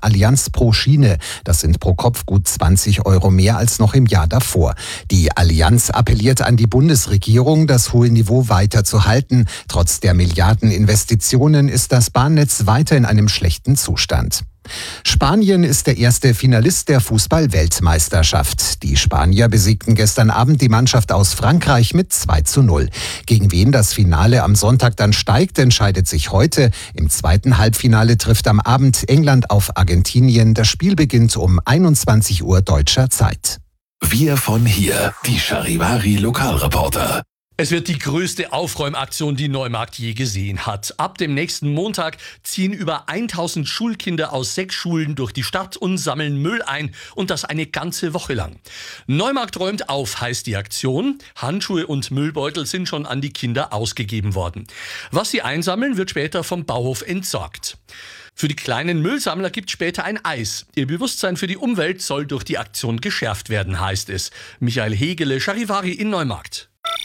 Allianz pro Schiene. Das sind pro Kopf gut 20 € mehr als noch im Jahr davor. Die Allianz appelliert an die Bundesregierung, das hohe Niveau weiter zu halten. Trotz der Milliardeninvestitionen ist das Bahnnetz weiter in einem schlechten Zustand. Spanien ist der erste Finalist der Fußball-Weltmeisterschaft. Die Spanier besiegten gestern Abend die Mannschaft aus Frankreich mit 2:0. Gegen wen das Finale am Sonntag dann steigt, entscheidet sich heute. Im zweiten Halbfinale trifft am Abend England auf Argentinien. Das Spiel beginnt um 21 Uhr deutscher Zeit. Wir von hier, die Charivari Lokalreporter. Es wird die größte Aufräumaktion, die Neumarkt je gesehen hat. Ab dem nächsten Montag ziehen über 1000 Schulkinder aus 6 Schulen durch die Stadt und sammeln Müll ein. Und das eine ganze Woche lang. Neumarkt räumt auf, heißt die Aktion. Handschuhe und Müllbeutel sind schon an die Kinder ausgegeben worden. Was sie einsammeln, wird später vom Bauhof entsorgt. Für die kleinen Müllsammler gibt es später ein Eis. Ihr Bewusstsein für die Umwelt soll durch die Aktion geschärft werden, heißt es. Michael Hegele, Charivari in Neumarkt.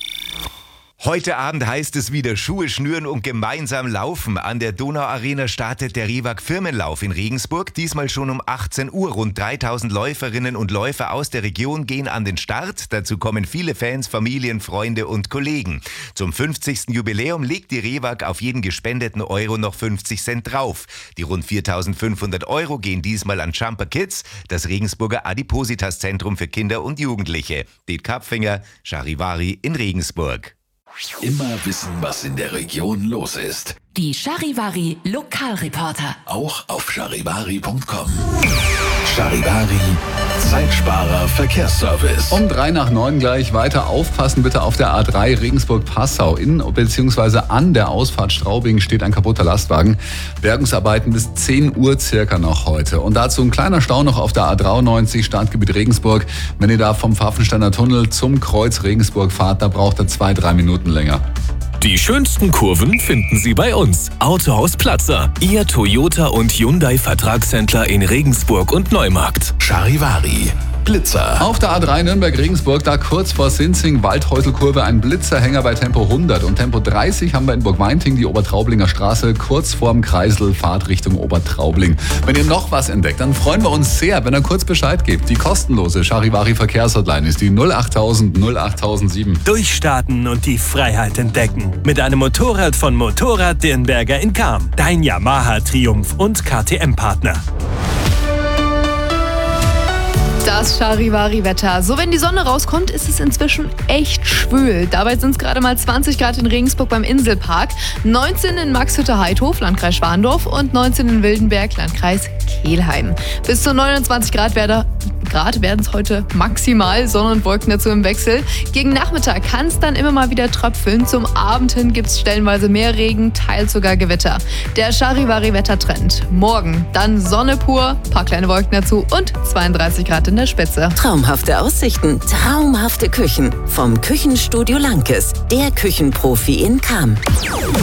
Heute Abend heißt es wieder Schuhe schnüren und gemeinsam laufen. An der Donauarena startet der Rewag Firmenlauf in Regensburg. Diesmal schon um 18 Uhr. Rund 3000 Läuferinnen und Läufer aus der Region gehen an den Start. Dazu kommen viele Fans, Familien, Freunde und Kollegen. Zum 50. Jubiläum legt die Rewag auf jeden gespendeten Euro noch 50 Cent drauf. Die rund 4.500 € gehen diesmal an Jumper Kids, das Regensburger Adipositas-Zentrum für Kinder und Jugendliche. Diet Kapfinger, Charivari in Regensburg. Immer wissen, was in der Region los ist. Die Charivari Lokalreporter. Auch auf charivari.com. Charivari, Zeitsparer Verkehrsservice. Um 8:03 gleich weiter aufpassen, bitte auf der A3 Regensburg-Passau. In bzw. an der Ausfahrt Straubing steht ein kaputter Lastwagen. Bergungsarbeiten bis 10 Uhr circa noch heute. Und dazu ein kleiner Stau noch auf der A93 Startgebiet Regensburg. Wenn ihr da vom Pfaffensteiner Tunnel zum Kreuz Regensburg fahrt, da braucht ihr 2-3 Minuten länger. Die schönsten Kurven finden Sie bei uns. Autohaus Platzer, Ihr Toyota und Hyundai Vertragshändler in Regensburg und Neumarkt. Charivari, Blitzer. Auf der A3 Nürnberg-Regensburg, da kurz vor Sinzing, Waldhäuselkurve, ein Blitzerhänger bei Tempo 100. Und Tempo 30 haben wir in Burgweinting die Obertraublinger Straße, kurz vorm Kreisel, Fahrt Richtung Obertraubling. Wenn ihr noch was entdeckt, dann freuen wir uns sehr, wenn ihr kurz Bescheid gebt. Die kostenlose Charivari Verkehrshotline ist die 08000 08007. Durchstarten und die Freiheit entdecken. Mit einem Motorrad von Motorrad Dirnberger in Cham. Dein Yamaha Triumph und KTM-Partner. Das Charivari-Wetter. So, wenn die Sonne rauskommt, ist es inzwischen echt schwül. Dabei sind es gerade mal 20 Grad in Regensburg beim Inselpark, 19 in Maxhütte-Heidhof, Landkreis Schwandorf und 19 in Wildenberg, Landkreis Kelheim. Bis zu 29 Grad werden es heute maximal, Sonne und Wolken dazu im Wechsel. Gegen Nachmittag kann es dann immer mal wieder tröpfeln. Zum Abend hin gibt es stellenweise mehr Regen, teils sogar Gewitter. Der Charivari-Wettertrend. Morgen dann Sonne pur, paar kleine Wolken dazu und 32 Grad in der Spitze. Traumhafte Aussichten, traumhafte Küchen. Vom Küchenstudio Lankes, der Küchenprofi in Cham.